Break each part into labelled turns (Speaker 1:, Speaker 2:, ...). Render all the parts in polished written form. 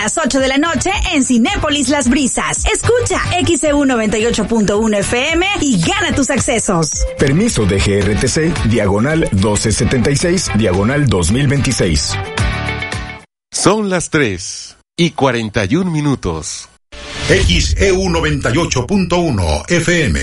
Speaker 1: las 8 de la noche en Cinépolis Las Brisas. Escucha XEU 98.1 FM y gana tus accesos.
Speaker 2: Permiso de GRTC, diagonal 1276, diagonal 2026.
Speaker 3: Son las 3:41.
Speaker 4: XEU 98.1 FM.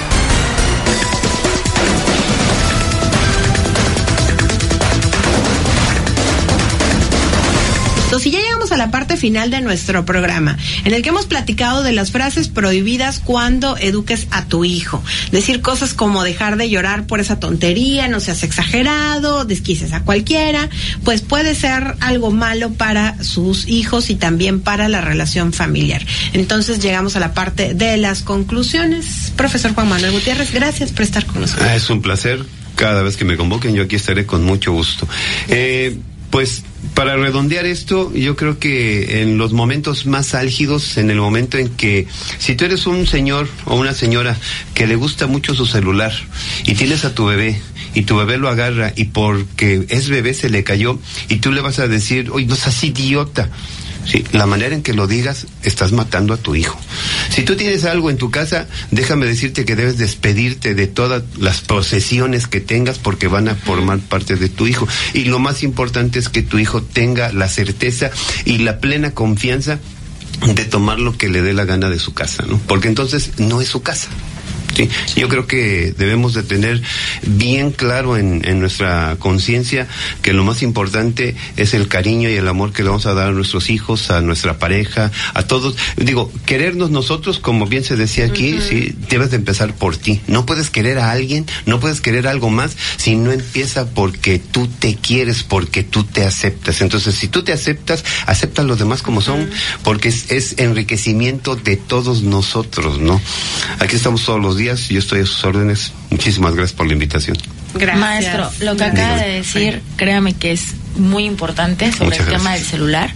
Speaker 5: Y ya llegamos a la parte final de nuestro programa, en el que hemos platicado de las frases prohibidas cuando eduques a tu hijo. Decir cosas como dejar de llorar por esa tontería, no seas exagerado, desquices a cualquiera, pues puede ser algo malo para sus hijos y también para la relación familiar. Entonces llegamos a la parte de las conclusiones. Profesor Juan Manuel Gutiérrez, gracias por estar con nosotros.
Speaker 6: Es un placer. Cada vez que me convoquen, yo aquí estaré con mucho gusto. Pues para redondear esto, yo creo que en los momentos más álgidos, en el momento en que, si tú eres un señor o una señora que le gusta mucho su celular y tienes a tu bebé y tu bebé lo agarra y porque es bebé se le cayó y tú le vas a decir, oye, no seas idiota. Sí, la manera en que lo digas, estás matando a tu hijo. Si tú tienes algo en tu casa, déjame decirte que debes despedirte de todas las posesiones que tengas porque van a formar parte de tu hijo. Y lo más importante es que tu hijo tenga la certeza y la plena confianza de tomar lo que le dé la gana de su casa, ¿no? Porque entonces no es su casa. Sí, yo creo que debemos de tener bien claro en nuestra conciencia que lo más importante es el cariño y el amor que le vamos a dar a nuestros hijos, a nuestra pareja, a todos. Digo, querernos nosotros, como bien se decía aquí, sí, debes de empezar por ti. No puedes querer a alguien, no puedes querer algo más si no empieza porque tú te quieres, porque tú te aceptas. Entonces, si tú te aceptas, acepta a los demás como son, porque es enriquecimiento de todos nosotros, ¿no? Aquí estamos todos los días. Yo estoy a sus órdenes. Muchísimas gracias por la invitación.
Speaker 7: Gracias. Maestro, lo que acaba de decir, créame que es muy importante sobre el tema del celular.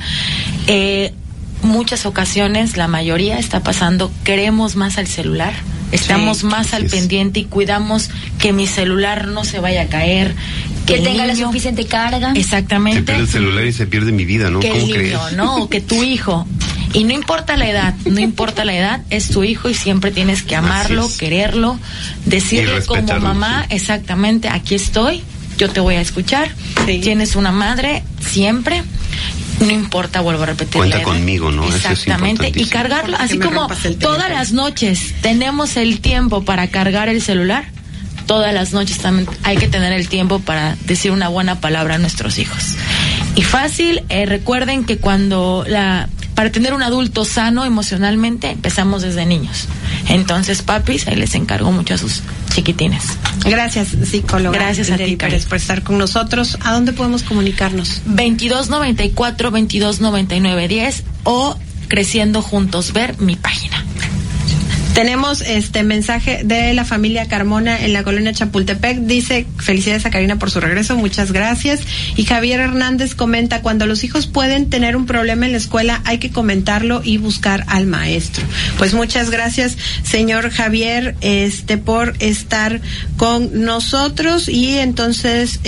Speaker 7: Muchas ocasiones, la mayoría está pasando, queremos más al celular, estamos más al pendiente y cuidamos que mi celular no se vaya a caer, que
Speaker 8: tenga la suficiente carga.
Speaker 7: Exactamente.
Speaker 6: Se pierde el celular y se pierde mi vida, ¿no?
Speaker 7: Que
Speaker 6: ¿Cómo
Speaker 7: el niño,
Speaker 6: crees?
Speaker 7: ¿no? O que tu hijo. Y no importa la edad, es tu hijo y siempre tienes que amarlo, quererlo, decirle como mamá, exactamente, aquí estoy, yo te voy a escuchar, tienes una madre siempre, no importa, vuelvo a repetir.
Speaker 6: Cuenta conmigo, ¿no?
Speaker 7: Exactamente,
Speaker 6: Eso es
Speaker 7: y cargarlo, así como todas las noches tenemos el tiempo para cargar el celular, todas las noches también hay que tener el tiempo para decir una buena palabra a nuestros hijos. Y fácil, recuerden que para tener un adulto sano emocionalmente, empezamos desde niños. Entonces, papis, ahí les encargo mucho a sus chiquitines.
Speaker 5: Gracias, psicóloga.
Speaker 7: Gracias a ti,
Speaker 5: Pérez, por estar con nosotros. ¿A dónde podemos comunicarnos?
Speaker 7: 2294-229910 o Creciendo Juntos Ver, mi página.
Speaker 5: Tenemos mensaje de la familia Carmona en la colonia Chapultepec. Dice, felicidades a Karina por su regreso, muchas gracias. Y Javier Hernández comenta, cuando los hijos pueden tener un problema en la escuela, hay que comentarlo y buscar al maestro. Pues muchas gracias, señor Javier, por estar con nosotros. Y entonces,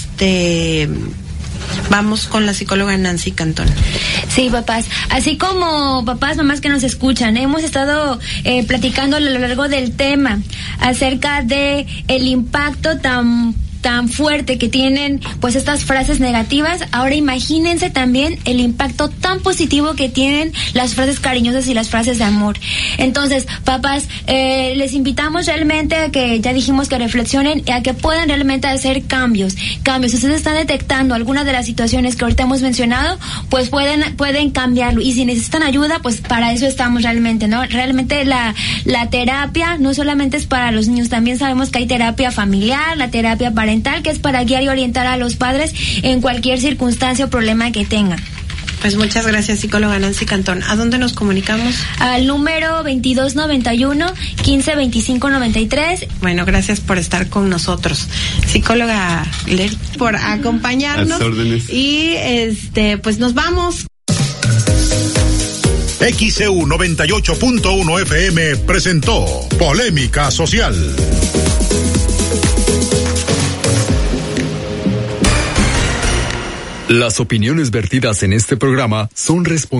Speaker 5: vamos con la psicóloga Nancy Cantón.
Speaker 8: Sí, papás. Así como papás, mamás que nos escuchan, hemos estado platicando a lo largo del tema acerca de el impacto tan fuerte que tienen pues estas frases negativas. Ahora imagínense también el impacto tan positivo que tienen las frases cariñosas y las frases de amor. Entonces, papás, les invitamos realmente a que, ya dijimos, que reflexionen y a que puedan realmente hacer cambios. Si ustedes están detectando algunas de las situaciones que ahorita hemos mencionado, pues pueden cambiarlo, y si necesitan ayuda, pues para eso estamos realmente, ¿no? Realmente la terapia no solamente es para los niños, también sabemos que hay terapia familiar, la terapia parental, que es para guiar y orientar a los padres en cualquier circunstancia o problema que tengan.
Speaker 5: Pues muchas gracias, psicóloga Nancy Cantón. ¿A dónde nos comunicamos?
Speaker 8: Al número 2291-152593.
Speaker 5: Bueno, gracias por estar con nosotros, psicóloga Leri, por acompañarnos.
Speaker 6: A sus órdenes.
Speaker 5: Y pues nos vamos.
Speaker 4: XEU 98.1 FM presentó Polémica Social.
Speaker 2: Las opiniones vertidas en este programa son responsables